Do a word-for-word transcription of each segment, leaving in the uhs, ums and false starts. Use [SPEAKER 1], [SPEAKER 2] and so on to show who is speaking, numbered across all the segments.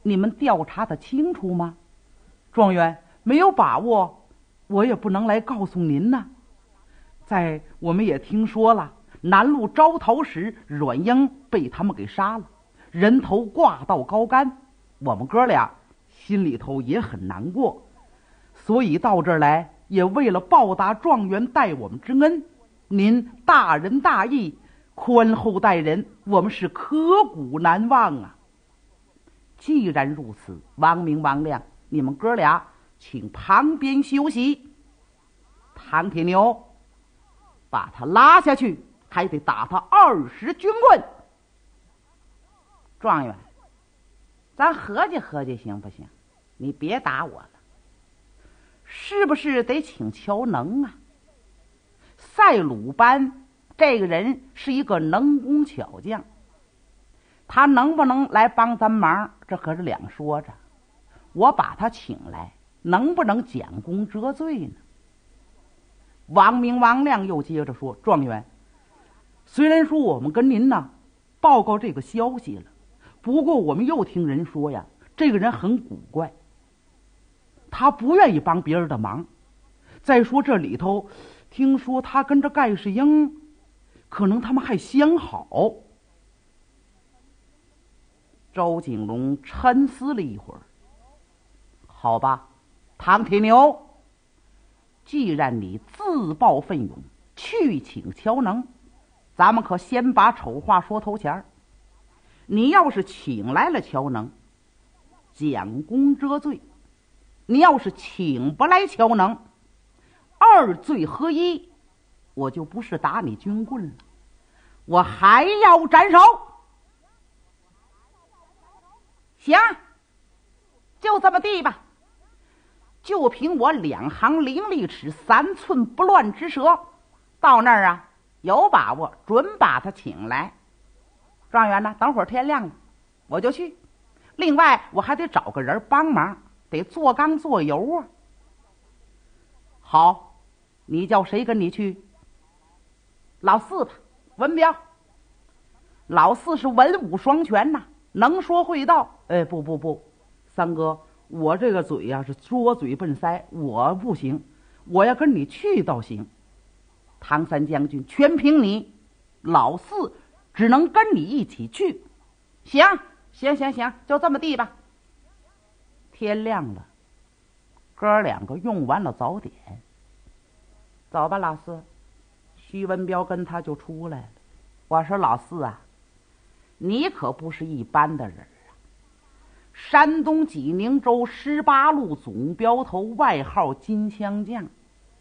[SPEAKER 1] 你们调查的清楚吗？状元，没有把握，我也不能来告诉您呢。在我们也听说了，南路招讨时阮英被他们给杀了，人头挂到高杆，我们哥俩心里头也很难过，所以到这儿来也为了报答状元待我们之恩。您大仁大义，宽厚待人，我们是刻骨难忘啊。既然如此，王明王亮，你们哥俩请旁边休息。唐铁牛，把他拉下去，还得打他二十军棍。状元，咱合计合计行不行？你别打我了，是不是得请乔能啊？赛鲁班这个人是一个能工巧匠，他能不能来帮咱忙，这可是两说着。我把他请来，能不能将功折罪呢？王明王亮又接着说，状元，虽然说我们跟您呢报告这个消息了，不过我们又听人说呀，这个人很古怪，他不愿意帮别人的忙。再说这里头听说他跟着盖世英，可能他们还相好。周景龙沉思了一会儿，好吧，唐铁牛，既然你自报奋勇去请乔能，咱们可先把丑话说头前儿。你要是请来了乔能，将功折罪；你要是请不来乔能，二罪合一，我就不是打你军棍了，我还要斩首。行，就这么地吧。就凭我两行伶俐齿，三寸不乱之舌，到那儿啊，有把握准把他请来。状元呢，等会儿天亮了我就去。另外我还得找个人帮忙，得做缸做油啊。好，你叫谁跟你去？老四吧，文彪。老四是文武双全呐，能说会道。哎，不不不，三哥，我这个嘴呀、啊、是拙嘴笨腮，我不行，我要跟你去倒行。唐三将军，全凭你，老四只能跟你一起去。行行行行，就这么地吧。天亮了，哥两个用完了早点，走吧，老四。徐文彪跟他就出来了。我说老四啊，你可不是一般的人啊！山东济宁州十八路总镖头，外号金枪将。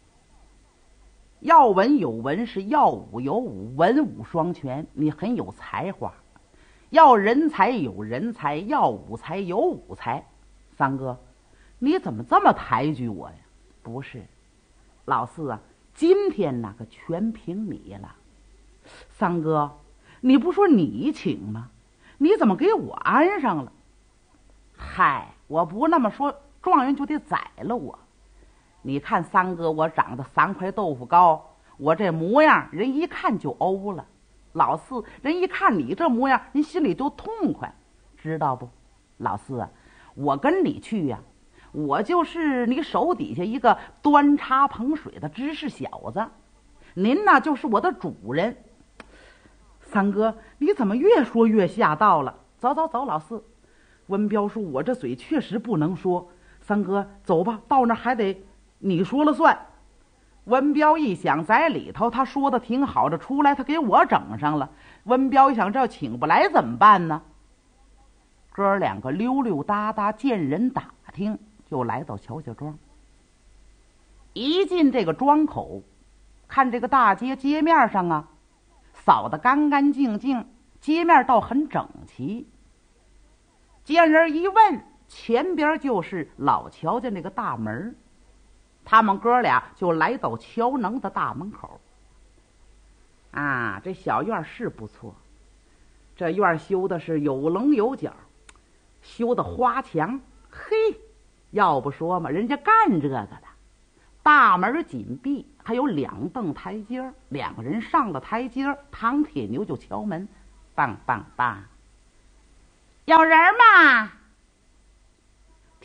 [SPEAKER 1] 要文有文，是要武有武，文武双全，你很有才华。要人才有人才，要武才有武才。三哥，你怎么这么抬举我呀？不是，老四啊，今天那可全凭你了。三哥，你不说你请吗？你怎么给我安上了？嗨，我不那么说，状元就得宰了我。你看三哥，我长得三块豆腐高，我这模样人一看就欧了。老四，人一看你这模样，人心里就痛快，知道不？老四啊，我跟你去呀、啊，我就是你手底下一个端茶捧水的知识小子，您呢就是我的主人。三哥，你怎么越说越下道了？走走走，老四。文彪说，我这嘴确实不能说。三哥，走吧，到那还得你说了算。文彪一想，在里头他说的挺好的，出来他给我整上了。文彪一想，这要请不来怎么办呢？哥两个溜溜达达，见人打听，就来到乔家庄。一进这个庄口，看这个大街，街面上啊扫得干干净净，街面倒很整齐。见人一问，前边就是老乔家那个大门。他们哥俩就来到乔能的大门口。啊，这小院是不错，这院修的是有棱有角，修的花墙。嘿，要不说嘛，人家干这个的。大门紧闭，还有两蹬台阶，两个人上了台阶，唐铁牛就敲门，梆梆梆，有人吗？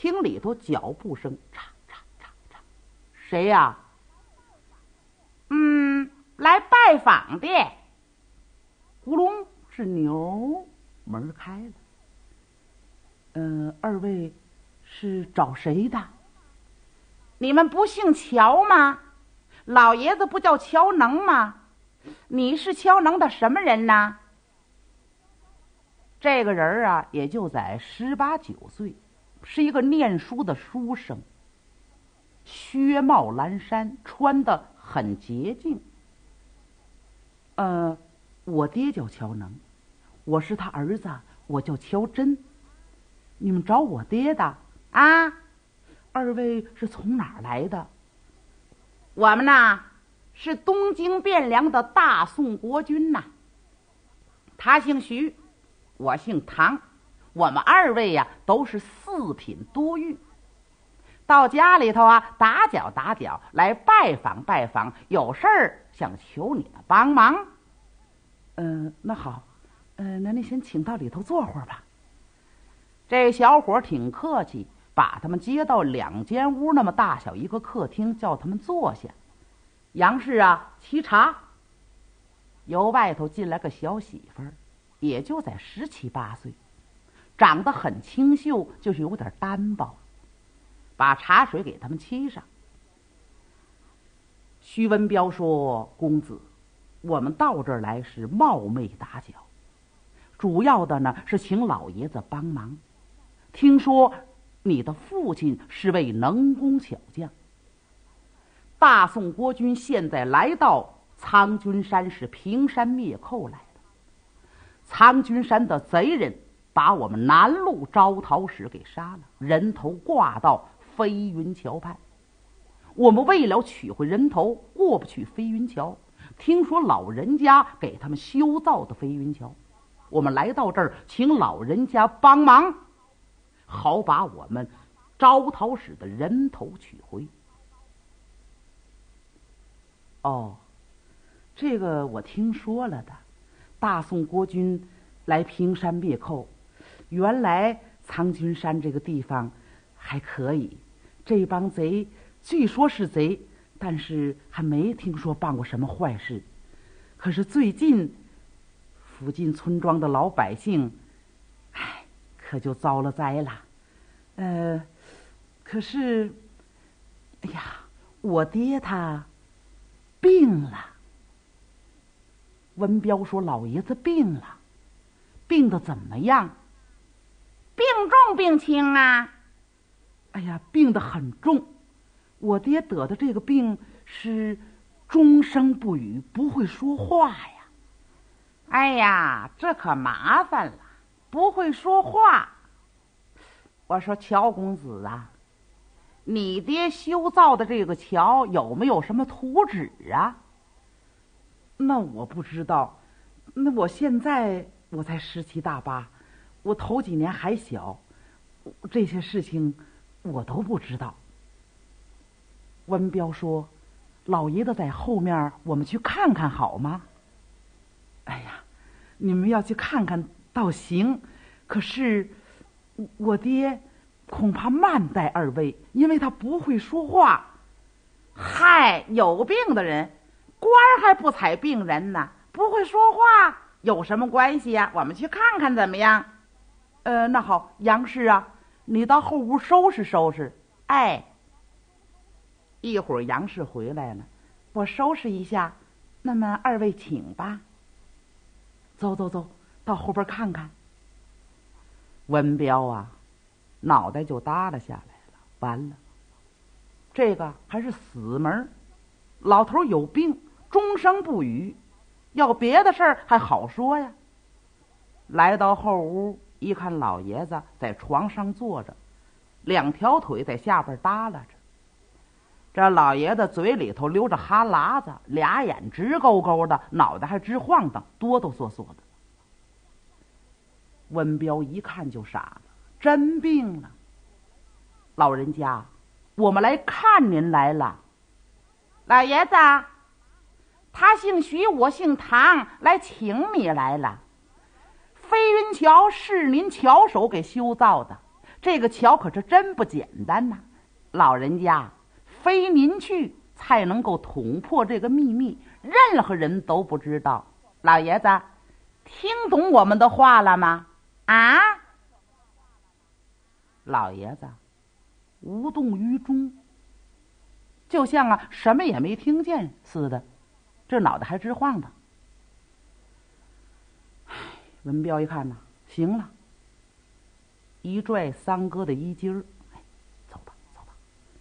[SPEAKER 1] 听里头脚步声，嚓嚓嚓嚓，谁呀？嗯，来拜访的。咕隆，是牛，门开了。嗯、呃，二位是找谁的？你们不姓乔吗？老爷子不叫乔能吗？你是乔能的什么人呢？这个人啊，也就在十八九岁，是一个念书的书生，靴帽蓝衫，穿得很洁净。呃，我爹叫乔能，我是他儿子，我叫乔真。你们找我爹的啊？二位是从哪儿来的？我们呐，是东京汴梁的大宋国君呐。他姓徐，我姓唐，我们二位呀、啊、都是四品多御，到家里头啊打搅打搅，来拜访拜访，有事儿想求你的帮忙。嗯、呃，那好，嗯、呃，那你先请到里头坐会儿吧。这小伙挺客气，把他们接到两间屋那么大小一个客厅，叫他们坐下。杨氏啊沏茶，由外头进来个小媳妇儿，也就在十七八岁，长得很清秀，就是有点单薄，把茶水给他们沏上。徐文彪说：“公子，我们到这儿来是冒昧打搅，主要的呢是请老爷子帮忙。听说你的父亲是位能工巧匠，大宋国君现在来到苍君山，是平山灭寇来的。苍君山的贼人把我们南路招讨使给杀了，人头挂到飞云桥畔。我们为了取回人头，过不去飞云桥。听说老人家给他们修造的飞云桥，我们来到这儿，请老人家帮忙，好把我们招讨使的人头取回。”哦，这个我听说了的。大宋国君来平山灭寇，原来苍君山这个地方还可以，这帮贼据说是贼，但是还没听说办过什么坏事。可是最近附近村庄的老百姓，唉，可就遭了灾了。呃，可是，哎呀，我爹他病了。文彪说：“老爷子病了，病得怎么样？病重病轻啊？”哎呀，病得很重。我爹得的这个病是终生不语，不会说话呀。哎呀，这可麻烦了，不会说话。我说：“乔公子啊，你爹修造的这个桥有没有什么图纸啊？”那我不知道，那我现在我才十七大八，我头几年还小，这些事情我都不知道。文彪说：“老爷子在后面，我们去看看好吗？”哎呀，你们要去看看倒行，可是我爹恐怕慢待二位，因为他不会说话。嗨，有病的人，官还不采病人呢，不会说话有什么关系呀？我们去看看怎么样？呃，那好，杨氏啊，你到后屋收拾收拾。哎，一会儿杨氏回来了，我收拾一下，那么二位请吧。走走走，到后边看看。文彪啊，脑袋就耷拉下来了。完了，这个还是死门，老头有病，终生不语，要别的事儿还好说呀。来到后屋一看，老爷子在床上坐着，两条腿在下边耷拉着。这老爷子嘴里头流着哈喇子，俩眼直勾勾的，脑袋还直晃荡，哆哆嗦嗦的。文彪一看就傻了，真病了。老人家，我们来看您来了。老爷子，他姓徐，我姓唐，来请你来了。飞云桥是您巧手给修造的， 这个桥可是真不简单呐！老人家，非您去才能够捅破这个秘密，任何人都不知道。老爷子，听懂我们的话了吗？啊？老爷子无动于衷，就像啊什么也没听见似的，这脑袋还直晃荡。文彪一看呐，行了，一拽三哥的衣襟儿，哎，走吧，走吧。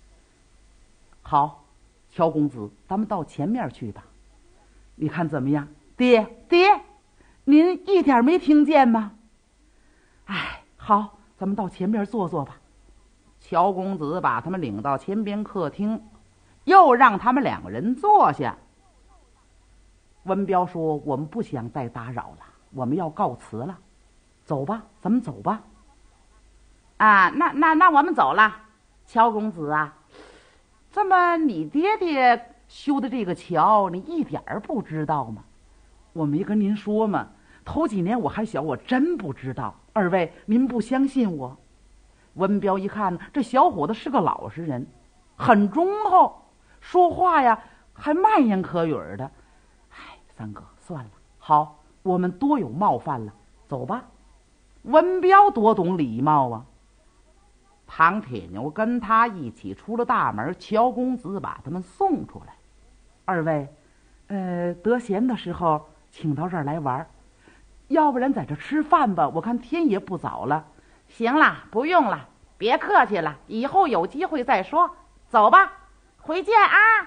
[SPEAKER 1] 好，乔公子，咱们到前面去吧。你看怎么样？爹，爹，您一点没听见吗？哎，好，咱们到前边坐坐吧。乔公子把他们领到前边客厅，又让他们两个人坐下。文彪说：“我们不想再打扰了，我们要告辞了。走吧，咱们走吧。”啊，那那那我们走了。乔公子啊，这么你爹爹修的这个桥，你一点儿不知道吗？我没跟您说吗？头几年我还小，我真不知道。二位，您不相信我？文彪一看，这小伙子是个老实人，很忠厚，说话呀还慢言可语的。哎，三哥，算了，好，我们多有冒犯了，走吧。文彪多懂礼貌啊。唐铁牛跟他一起出了大门，乔公子把他们送出来。二位，呃，得闲的时候请到这儿来玩，要不然在这吃饭吧，我看天也不早了。行了，不用了，别客气了，以后有机会再说。走吧，回见啊！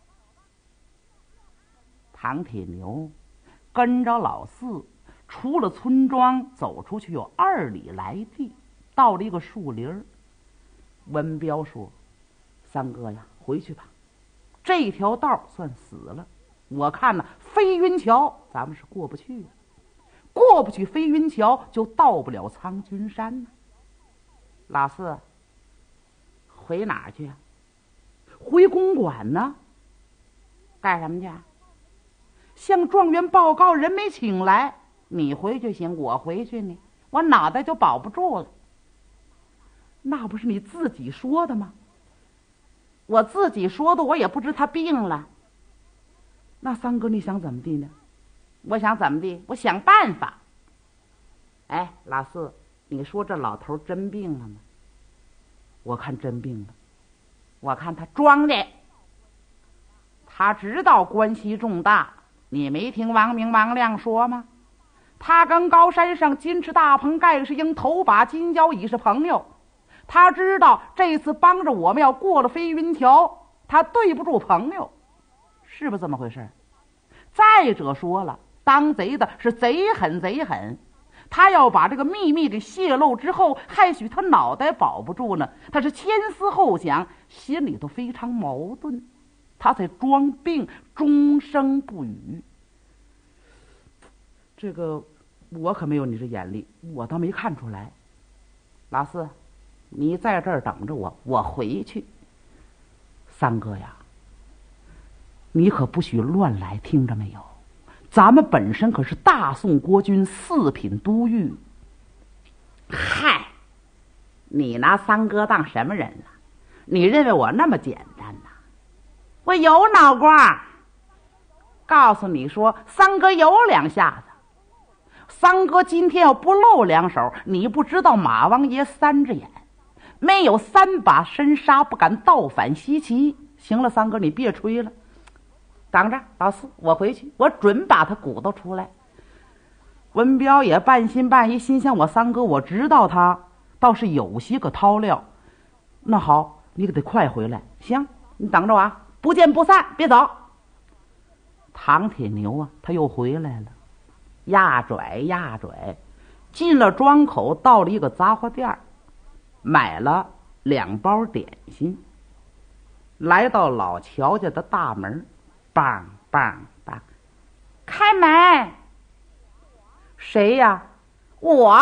[SPEAKER 1] 唐铁牛跟着老四出了村庄，走出去有二里来地，到了一个树林。文彪说：“三哥呀，回去吧，这条道算死了。我看呢，飞云桥咱们是过不去的，过不去飞云桥就到不了苍君山呢。老四，回哪儿去啊？回公馆呢？干什么去？向状元报告人没请来，你回去行，我回去呢，我脑袋就保不住了。那不是你自己说的吗？我自己说的，我也不知他病了。那三哥你想怎么地呢？我想怎么地？我想办法。哎，老四，你说这老头真病了吗？我看真病了，我看他装的。他知道关系重大，你没听王明王亮说吗？他跟高山上金翅大鹏盖世英头把金交椅是朋友，他知道这次帮着我们要过了飞云桥，他对不住朋友，是不是这么回事？再者说了，当贼的是贼狠贼狠，他要把这个秘密给泄露之后，还许他脑袋保不住呢。他是千思后想，心里头非常矛盾，他才装病，终生不语。这个我可没有你这眼力，我倒没看出来。老四，你在这儿等着我，我回去。三哥呀，你可不许乱来，听着没有？咱们本身可是大宋国君四品都尉。嗨，你拿三哥当什么人了？你认为我那么简单呐？我有脑瓜，告诉你说，三哥有两下子。三哥今天要不露两手，你不知道马王爷三只眼，没有三把神杀不敢倒反西岐。行了，三哥你别吹了，等着老四，我回去，我准把他骨头出来。文彪也半信半疑，心想我三哥我知道他倒是有些个韬料。那好，你可得快回来。行，你等着我啊，不见不散，别走。唐铁牛啊，他又回来了，压拽压拽，进了庄口，到了一个杂货店，买了两包点心，来到老乔家的大门，梆梆梆，开门。谁呀？我。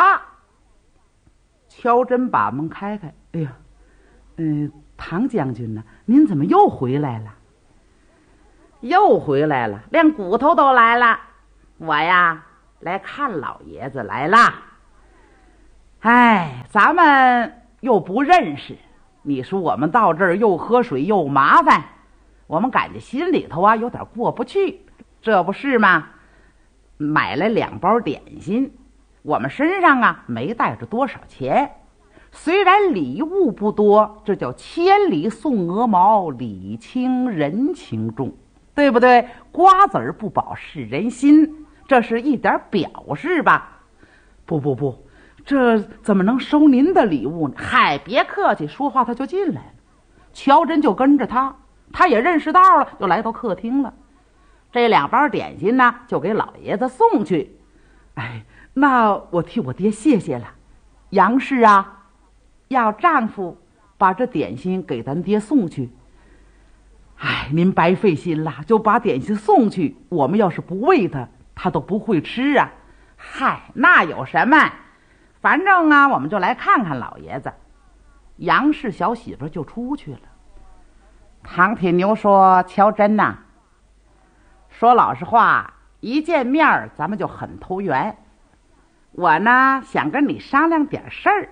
[SPEAKER 1] 乔真把门开开。哎呀，嗯、呃，唐将军呢？您怎么又回来了？又回来了，连骨头都来了。我呀，来看老爷子来了。哎，咱们又不认识，你说我们到这儿又喝水又麻烦，我们感觉心里头啊有点过不去，这不是吗？买来两包点心，我们身上啊没带着多少钱，虽然礼物不多，这叫千里送鹅毛，礼轻人情重，对不对？瓜子儿不饱是人心，这是一点表示吧？不不不，这怎么能收您的礼物呢？嗨，别客气，说话他就进来了。乔真就跟着他，他也认识道了，就来到客厅了。这两包点心呢，就给老爷子送去。哎，那我替我爹谢谢了。杨氏啊，要丈夫把这点心给咱爹送去。哎，您白费心了，就把点心送去。我们要是不喂他，他都不会吃啊。嗨，那有什么？反正啊，我们就来看看老爷子。杨氏小媳妇就出去了。唐铁牛说：“乔真呐、啊，说老实话，一见面咱们就很投缘。我呢想跟你商量点事儿。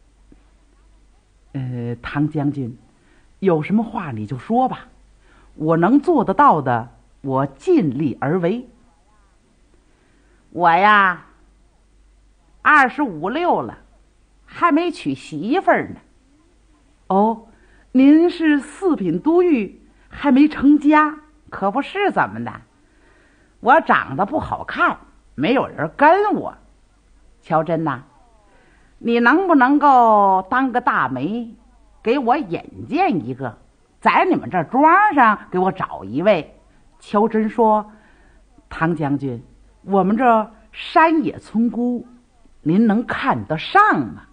[SPEAKER 1] 呃，唐将军，有什么话你就说吧，我能做得到的，我尽力而为。我呀，二十五六了，还没娶媳妇儿呢。哦，您是四品都尉，还没成家，可不是怎么的？我长得不好看，没有人跟我。乔真呐，你能不能够当个大媒，给我引荐一个，在你们这庄上给我找一位？乔真说：“唐将军，我们这山野村姑，您能看得上吗？”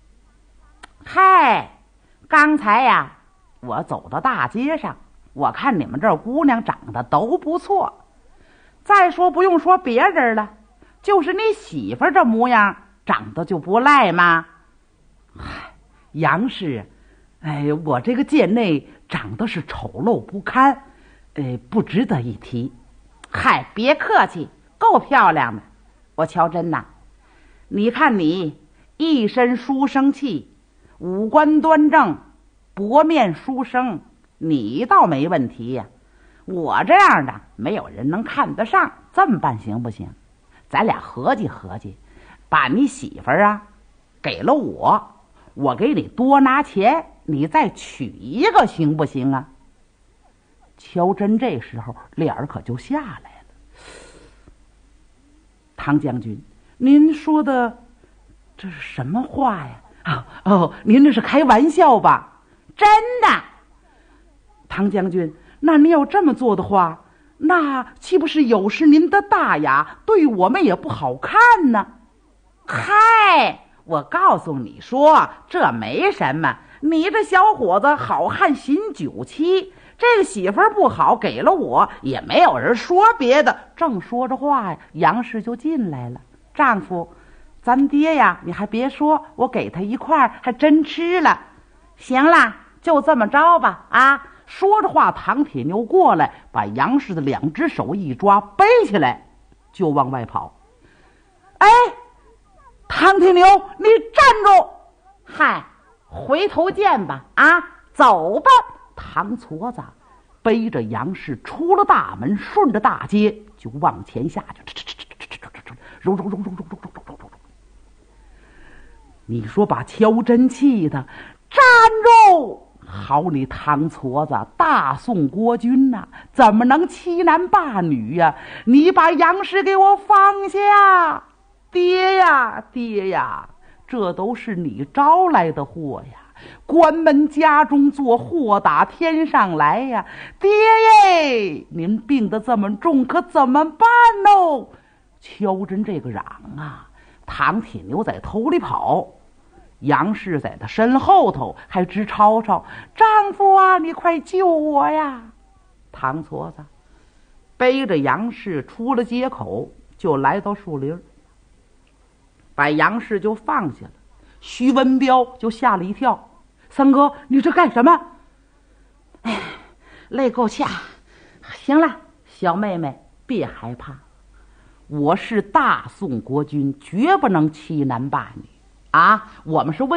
[SPEAKER 1] 嗨，刚才呀，我走到大街上，我看你们这姑娘长得都不错。再说不用说别人了，就是你媳妇这模样长得就不赖吗？嗨，杨氏，哎，我这个贱内长得是丑陋不堪，哎，不值得一提。嗨，别客气，够漂亮的。我乔真呐，你看你一身书生气，五官端正，薄面书生，你倒没问题呀。我这样的没有人能看得上，这么办行不行？咱俩合计合计，把你媳妇儿啊给了我，我给你多拿钱，你再娶一个行不行啊？乔真这时候脸儿可就下来了。唐将军，您说的这是什么话呀？啊哦，您这是开玩笑吧？真的。唐将军，那您要这么做的话，那岂不是有失您的大雅，对我们也不好看呢？嗨，我告诉你说，这没什么。你这小伙子好汉行九七，这个媳妇儿不好，给了我也没有人说别的。正说着话呀，杨氏就进来了。丈夫，咱爹呀，你还别说，我给他一块还真吃了。行了，就这么着吧啊！说着话，唐铁牛过来，把杨氏的两只手一抓，背起来就往外跑。哎，唐铁牛，你站住！嗨，回头见吧啊，走吧。唐矬子背着杨氏出了大门，顺着大街就往前下去。揉揉揉揉揉揉揉揉揉揉！你说把乔真气的站住！好你唐矬子，大宋国君呐、啊，怎么能欺男霸女呀、啊？你把杨氏给我放下！爹呀，爹呀，这都是你招来的祸呀！关门家中坐，祸打天上来呀！爹耶，您病得这么重，可怎么办呢？乔真这个嚷啊，唐铁牛在头里跑，杨氏在他身后头还直吵吵：“丈夫啊，你快救我呀！”唐矬子背着杨氏出了街口，就来到树林，把杨氏就放下了。徐文彪就吓了一跳：“三哥，你这干什么？”哎，累够呛。行了，小妹妹，别害怕，我是大宋国君，绝不能欺男霸女啊！我们是为